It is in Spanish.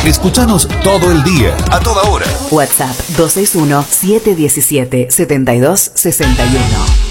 Escúchanos todo el día, a toda hora. WhatsApp 261-717-7261.